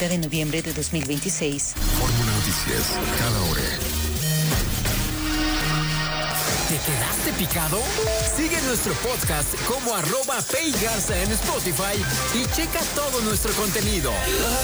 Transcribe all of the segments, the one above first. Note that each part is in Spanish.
30 de noviembre de 2026. Fórmula Noticias, cada hora. ¿Te quedaste picado? Sigue nuestro podcast como @PayGarza en Spotify y checa todo nuestro contenido.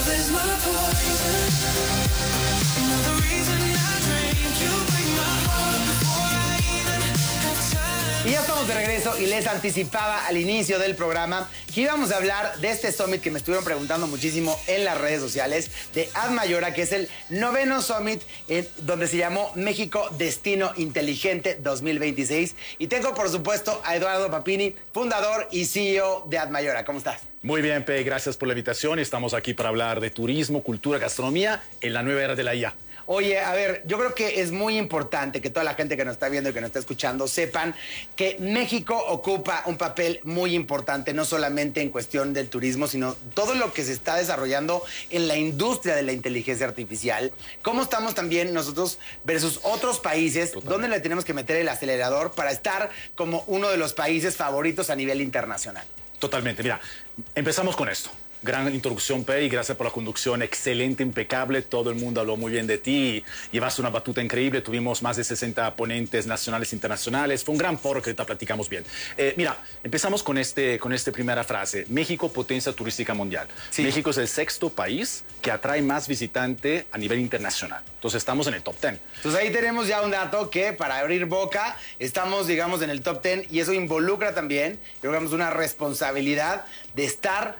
Y ya estamos de regreso y les anticipaba al inicio del programa que íbamos a hablar de este summit que me estuvieron preguntando muchísimo en las redes sociales de Admayora, que es el 9º summit donde se llamó México Destino Inteligente 2026. Y tengo, por supuesto, a Eduardo Papini, fundador y CEO de Admayora. ¿Cómo estás? Muy bien, Pe, gracias por la invitación. Estamos aquí para hablar de turismo, cultura, gastronomía en la nueva era de la IA. Oye, a ver, yo creo que es muy importante que toda la gente que nos está viendo y que nos está escuchando sepan que México ocupa un papel muy importante, no solamente en cuestión del turismo, sino todo lo que se está desarrollando en la industria de la inteligencia artificial. ¿Cómo estamos también nosotros versus otros países? ¿Dónde le tenemos que meter el acelerador para estar como uno de los países favoritos a nivel internacional? Totalmente. Mira, empezamos con esto. Gran introducción, Pe, y gracias por la conducción excelente, impecable. Todo el mundo habló muy bien de ti. Llevaste una batuta increíble. Tuvimos más de 60 ponentes nacionales e internacionales. Fue un gran foro que ahorita platicamos bien. Mira, empezamos con esta primera frase. México, potencia turística mundial. Sí. México es el 6º país que atrae más visitante a nivel internacional. Entonces estamos en el top 10. Entonces ahí tenemos ya un dato que para abrir boca estamos, digamos, en el top 10 y eso involucra también, creo que tenemos una responsabilidad de estar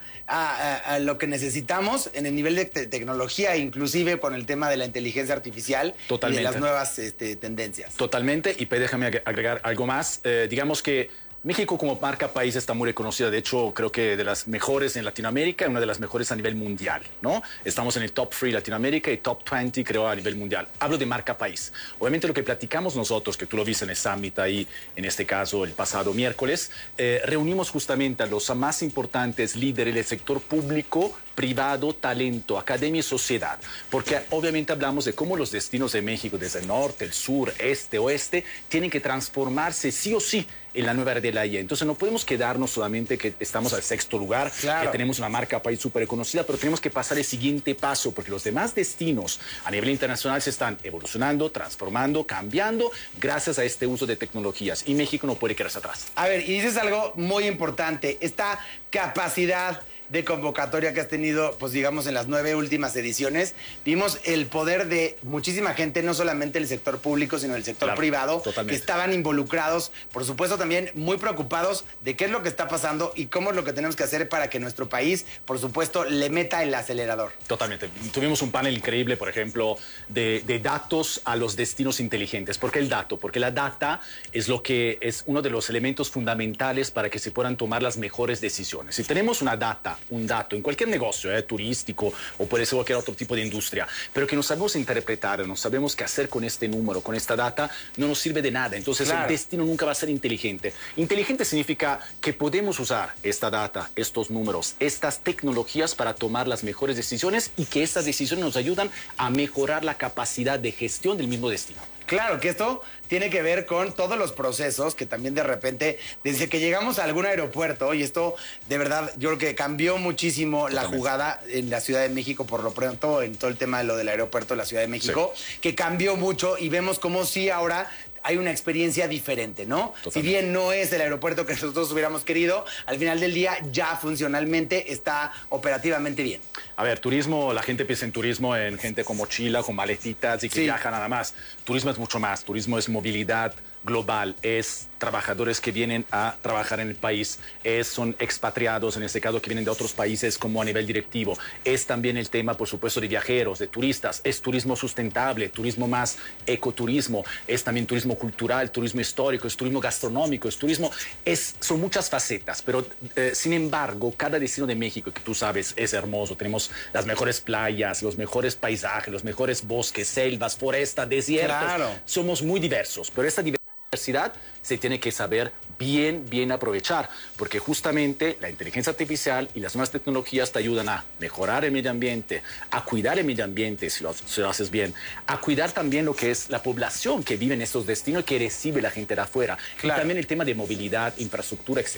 a lo que necesitamos en el nivel de tecnología, inclusive con el tema de la inteligencia artificial. Totalmente. Y de las nuevas tendencias. Totalmente. Y déjame agregar algo más. Digamos que México como marca país está muy reconocida, de hecho creo que de las mejores en Latinoamérica, una de las mejores a nivel mundial, ¿no? Estamos en el top 3 Latinoamérica y top 20 creo a nivel mundial. Hablo de marca país. Obviamente lo que platicamos nosotros, que tú lo viste en el summit ahí, en este caso el pasado miércoles, reunimos justamente a los más importantes líderes del sector público, privado, talento, academia y sociedad, porque obviamente hablamos de cómo los destinos de México, desde el norte, el sur, este, oeste, tienen que transformarse sí o sí en la nueva era de la IA. Entonces no podemos quedarnos solamente que estamos al 6º lugar, claro, que tenemos una marca país súper reconocida, pero tenemos que pasar el siguiente paso, porque los demás destinos a nivel internacional se están evolucionando, transformando, cambiando, gracias a este uso de tecnologías, y México no puede quedarse atrás. A ver, y dices algo muy importante, esta capacidad de convocatoria que has tenido, pues digamos, en las 9 últimas ediciones. Vimos el poder de muchísima gente, no solamente el sector público, sino el sector privado, totalmente, que estaban involucrados, por supuesto también muy preocupados de qué es lo que está pasando y cómo es lo que tenemos que hacer para que nuestro país, por supuesto, le meta el acelerador. Totalmente. Tuvimos un panel increíble, por ejemplo, de datos a los destinos inteligentes. ¿Por qué el dato? Porque la data es lo que es uno de los elementos fundamentales para que se puedan tomar las mejores decisiones. Si tenemos una data, un dato en cualquier negocio, turístico o puede ser cualquier otro tipo de industria, pero que no sabemos interpretar, no sabemos qué hacer con este número, con esta data, no nos sirve de nada. Entonces claro, el destino nunca va a ser inteligente. Inteligente significa que podemos usar esta data, estos números, estas tecnologías para tomar las mejores decisiones y que estas decisiones nos ayudan a mejorar la capacidad de gestión del mismo destino. Claro que esto tiene que ver con todos los procesos que también de repente, desde que llegamos a algún aeropuerto, y esto de verdad yo creo que cambió muchísimo la jugada en la Ciudad de México, por lo pronto en todo el tema de lo del aeropuerto de la Ciudad de México, sí, que cambió mucho y vemos como sí ahora hay una experiencia diferente, ¿no? Totalmente. Si bien no es el aeropuerto que nosotros hubiéramos querido, al final del día ya funcionalmente está operativamente bien. A ver, turismo, la gente piensa en turismo en gente con mochila, con maletitas y que viaja nada más. Turismo es mucho más. Turismo es movilidad global, es trabajadores que vienen a trabajar en el país, son expatriados, en este caso, que vienen de otros países como a nivel directivo. Es también el tema, por supuesto, de viajeros, de turistas. Es turismo sustentable, turismo más ecoturismo. Es también turismo cultural, turismo histórico, es turismo gastronómico, es turismo... son muchas facetas, pero sin embargo, cada destino de México, que tú sabes, es hermoso. Tenemos las mejores playas, los mejores paisajes, los mejores bosques, selvas, forestas, desiertos. Claro. Somos muy diversos, pero esta diversidad se tiene que saber bien aprovechar, porque justamente la inteligencia artificial y las nuevas tecnologías te ayudan a mejorar el medio ambiente, a cuidar el medio ambiente si lo haces bien, a cuidar también lo que es la población que vive en estos destinos y que recibe la gente de afuera. Claro. Y también el tema de movilidad, infraestructura, etcétera.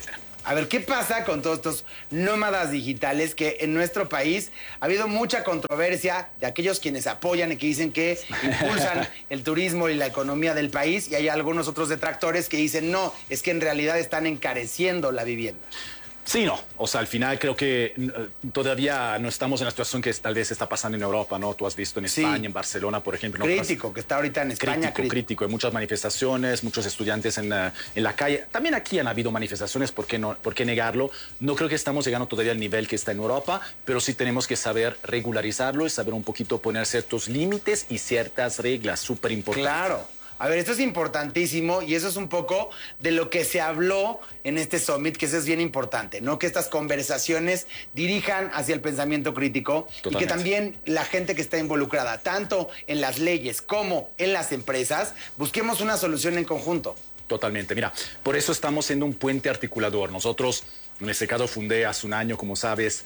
A ver, ¿qué pasa con todos estos nómadas digitales que en nuestro país ha habido mucha controversia de aquellos quienes apoyan y que dicen que impulsan el turismo y la economía del país, y hay algunos otros detractores que dicen no, es que en realidad están encareciendo la vivienda? Sí, no. O sea, al final creo que todavía no estamos en la situación que tal vez está pasando en Europa, ¿no? Tú has visto en España, en Barcelona, por ejemplo. Crítico, que está ahorita en España. Crítico. Hay muchas manifestaciones, muchos estudiantes en la calle. También aquí han habido manifestaciones, ¿por qué negarlo? No creo que estamos llegando todavía al nivel que está en Europa, pero sí tenemos que saber regularizarlo y saber un poquito poner ciertos límites y ciertas reglas súper importantes. Claro. A ver, esto es importantísimo y eso es un poco de lo que se habló en este summit, que eso es bien importante, ¿no? Que estas conversaciones dirijan hacia el pensamiento crítico. Totalmente. Y que también la gente que está involucrada, tanto en las leyes como en las empresas, busquemos una solución en conjunto. Totalmente. Mira, por eso estamos siendo un puente articulador. Nosotros, en este caso, fundé hace un año, como sabes,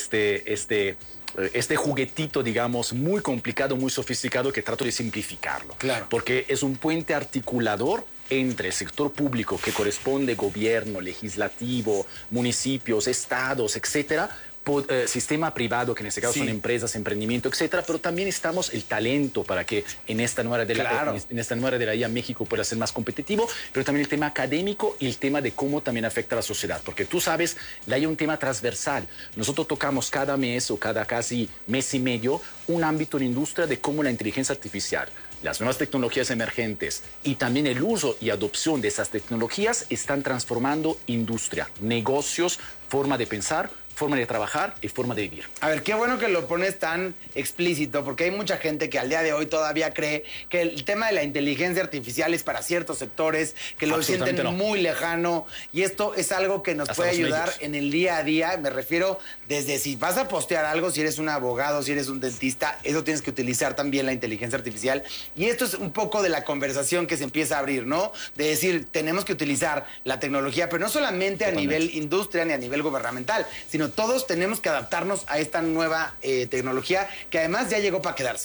este juguetito, digamos, muy complicado, muy sofisticado, que trato de simplificarlo. Claro. Porque es un puente articulador entre el sector público, que corresponde gobierno, legislativo, municipios, estados, etcétera, sistema privado, que en este caso son empresas, emprendimiento, etcétera, pero también estamos el talento para que en esta nueva de la IA México pueda ser más competitivo, pero también el tema académico y el tema de cómo también afecta a la sociedad, porque tú sabes, la IA es un tema transversal. Nosotros tocamos cada mes o cada casi mes y medio un ámbito en la industria de cómo la inteligencia artificial, las nuevas tecnologías emergentes y también el uso y adopción de esas tecnologías están transformando industria, negocios, forma de pensar, forma de trabajar y forma de vivir. A ver, qué bueno que lo pones tan explícito, porque hay mucha gente que al día de hoy todavía cree que el tema de la inteligencia artificial es para ciertos sectores, que lo sienten muy lejano, y esto es algo que nos puede ayudar en el día a día. Me refiero desde si vas a postear algo, si eres un abogado, si eres un dentista, eso tienes que utilizar también la inteligencia artificial, y esto es un poco de la conversación que se empieza a abrir, ¿no? De decir, tenemos que utilizar la tecnología, pero no solamente a nivel industria ni a nivel gubernamental, sino todos tenemos que adaptarnos a esta nueva tecnología que además ya llegó para quedarse.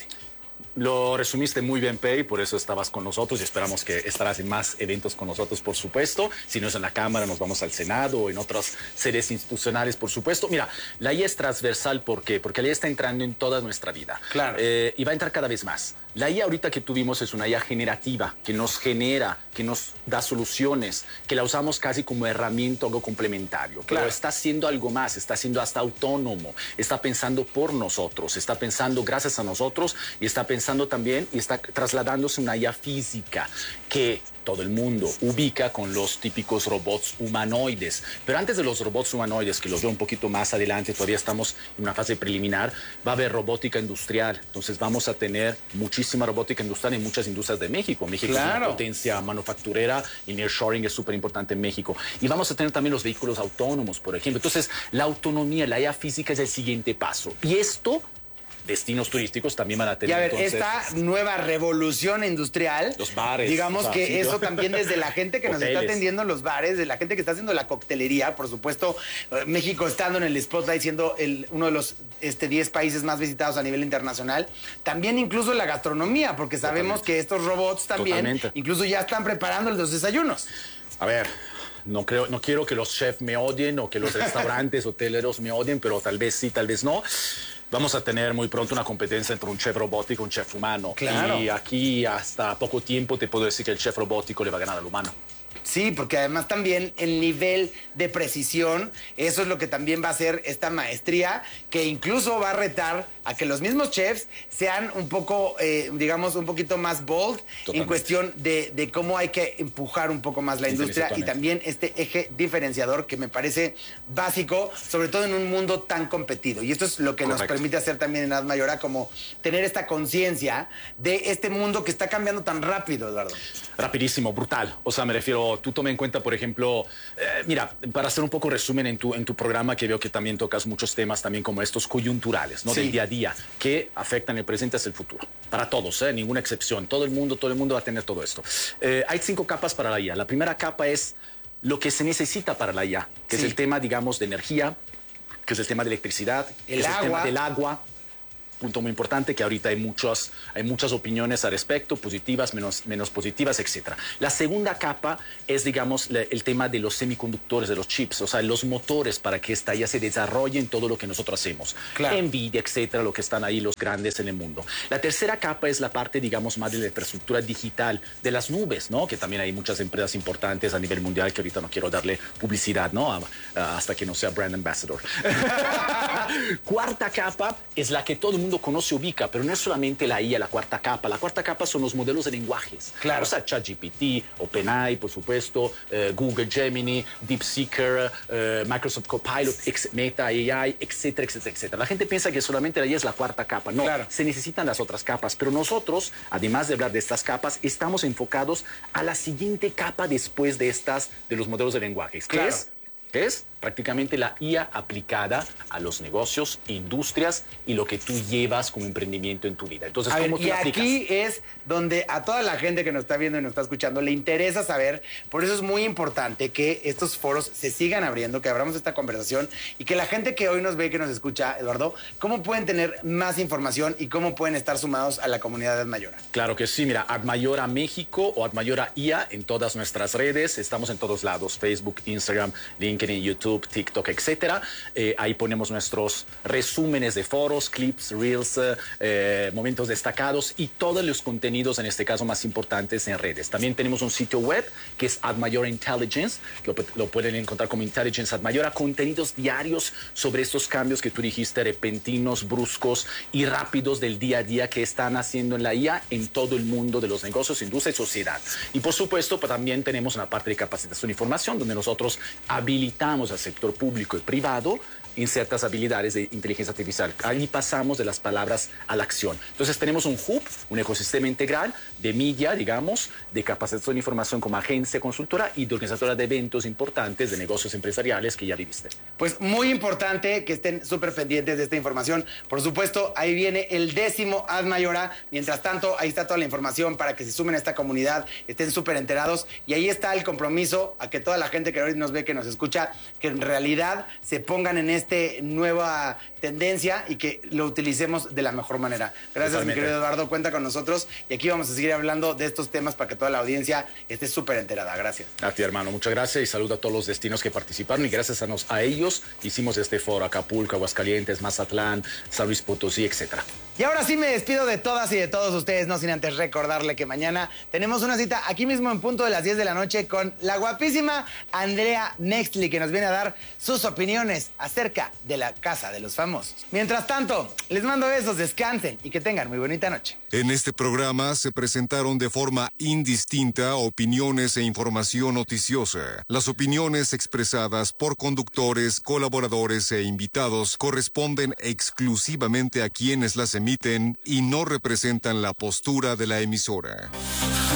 Lo resumiste muy bien, Pei, por eso estabas con nosotros y esperamos que estarás en más eventos con nosotros, por supuesto. Si no es en la Cámara, nos vamos al Senado o en otras sedes institucionales, por supuesto. Mira, la IA es transversal, ¿por qué? Porque la IA está entrando en toda nuestra vida. Claro. Y va a entrar cada vez más. La IA ahorita que tuvimos es una IA generativa, que nos genera, que nos da soluciones, que la usamos casi como herramienta, algo complementario. Claro. Pero está haciendo algo más, está siendo hasta autónomo, está pensando por nosotros, está pensando gracias a nosotros y está pensando también y está trasladándose una IA física que todo el mundo ubica con los típicos robots humanoides. Pero antes de los robots humanoides, que los veo un poquito más adelante, todavía estamos en una fase preliminar, va a haber robótica industrial. Entonces vamos a tener muchísima robótica industrial en muchas industrias de México. México es una potencia manufacturera y nearshoring es súper importante en México. Y vamos a tener también los vehículos autónomos, por ejemplo. Entonces la autonomía, la IA física es el siguiente paso. Y esto, destinos turísticos también van a tener. Y a ver, entonces, esta nueva revolución industrial, los bares, digamos que eso también desde la gente que nos está atendiendo en los bares, de la gente que está haciendo la coctelería, por supuesto, México estando en el spotlight, siendo uno de los 10 países más visitados a nivel internacional, también incluso la gastronomía, porque sabemos que estos robots también incluso ya están preparando los desayunos. A ver, no quiero que los chefs me odien o que los restaurantes hoteleros me odien, pero tal vez sí, tal vez no. Vamos a tener muy pronto una competencia entre un chef robótico y un chef humano. Claro. Y aquí hasta poco tiempo te puedo decir que el chef robótico le va a ganar al humano. Sí, porque además también el nivel de precisión, eso es lo que también va a hacer esta maestría, que incluso va a retar a que los mismos chefs sean un poco, digamos, un poquito más bold en cuestión de cómo hay que empujar un poco más la industria y también este eje diferenciador que me parece básico, sobre todo en un mundo tan competido. Y esto es lo que nos permite hacer también en AdMayora, como tener esta conciencia de este mundo que está cambiando tan rápido, Eduardo. Rapidísimo, brutal. O sea, me refiero, tú toma en cuenta, por ejemplo, mira, para hacer un poco resumen en tu programa, que veo que también tocas muchos temas también como estos coyunturales, ¿no? Del día a día, que afectan el presente hacia el futuro. Para todos, ninguna excepción. Todo el mundo va a tener todo esto. Hay 5 capas para la IA. La primera capa es lo que se necesita para la IA, que es el tema, digamos, de energía, que es el tema de electricidad, que es el tema del agua, punto muy importante, que ahorita hay muchas opiniones al respecto, positivas, menos positivas, etc. La segunda capa es, digamos, el tema de los semiconductores, de los chips, o sea, los motores para que esta IA se desarrolle en todo lo que nosotros hacemos. Claro. Nvidia, etcétera, lo que están ahí los grandes en el mundo. La tercera capa es la parte, digamos, más de la infraestructura digital de las nubes, ¿no? Que también hay muchas empresas importantes a nivel mundial que ahorita no quiero darle publicidad, ¿no? Hasta que no sea brand ambassador. Cuarta capa es la que todo el mundo conoce, ubica, pero no es solamente la IA, la cuarta capa. La cuarta capa son los modelos de lenguajes. Claro. O sea, ChatGPT, OpenAI, por supuesto, Google Gemini, DeepSeeker, Microsoft Copilot, Meta AI, etcétera, etcétera, etcétera. La gente piensa que solamente la IA es la cuarta capa. No, claro, se necesitan las otras capas. Pero nosotros, además de hablar de estas capas, estamos enfocados a la siguiente capa después de los modelos de lenguajes. Claro. ¿Qué es? Prácticamente la IA aplicada a los negocios, industrias y lo que tú llevas como emprendimiento en tu vida. Entonces, ¿cómo tú y la aplicas? aquí es donde a toda la gente que nos está viendo y nos está escuchando le interesa saber, por eso es muy importante que estos foros se sigan abriendo, que abramos esta conversación y que la gente que hoy nos ve y que nos escucha, Eduardo, ¿cómo pueden tener más información y cómo pueden estar sumados a la comunidad de Admayora? Claro que sí, mira, Admayora México o Admayora IA en todas nuestras redes, estamos en todos lados, Facebook, Instagram, LinkedIn, YouTube, TikTok, etcétera. Ahí ponemos nuestros resúmenes de foros, clips, reels, momentos destacados y todos los contenidos, en este caso más importantes, en redes. También tenemos un sitio web que es Admayora Intelligence, lo pueden encontrar como Intelligence Admayora, contenidos diarios sobre estos cambios que tú dijiste, repentinos, bruscos y rápidos del día a día que están haciendo en la IA en todo el mundo de los negocios, industria y sociedad. Y por supuesto, pues, también tenemos una parte de capacitación y formación donde nosotros habilitamos al sector público y privado en ciertas habilidades de inteligencia artificial. Ahí pasamos de las palabras a la acción. Entonces tenemos un hub, un ecosistema integral de media, digamos, de capacitación y formación como agencia consultora y de organizadora de eventos importantes de negocios empresariales que ya viviste. Pues muy importante que estén súper pendientes de esta información. Por supuesto, ahí viene el 10º Admayora. Mientras tanto, ahí está toda la información para que se sumen a esta comunidad, estén súper enterados. Y ahí está el compromiso a que toda la gente que hoy nos ve, que nos escucha, que en realidad se pongan en esta nueva tendencia y que lo utilicemos de la mejor manera. Gracias, Totalmente. mi querido Eduardo. Cuenta con nosotros y aquí vamos a seguir hablando de estos temas para que toda la audiencia esté súper enterada. Gracias. A ti, hermano, muchas gracias y saludo a todos los destinos que participaron y gracias a ellos hicimos este foro: Acapulco, Aguascalientes, Mazatlán, San Luis Potosí, etcétera. Y ahora sí me despido de todas y de todos ustedes, no sin antes recordarle que mañana tenemos una cita aquí mismo en punto de las 10 de la noche con la guapísima Andrea Nextly, que nos viene a dar sus opiniones acerca de la Casa de los Famosos. Mientras tanto, les mando besos, descansen y que tengan muy bonita noche. En este programa se presentaron de forma indistinta opiniones e información noticiosa. Las opiniones expresadas por conductores, colaboradores e invitados corresponden exclusivamente a quienes las emiten y no representan la postura de la emisora.